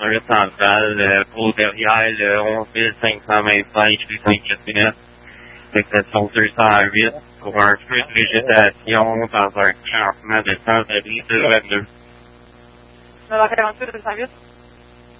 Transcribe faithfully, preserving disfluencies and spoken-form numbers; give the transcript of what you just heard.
rue centrale, euh, pour derrière le onze mille cinq cent vingt-cinq rue Saint-Catherine, section deux cent huit, pour un feu de végétation dans un campement de sans-abri de vingt-deux. neuf quarante-huit, deux cent huit.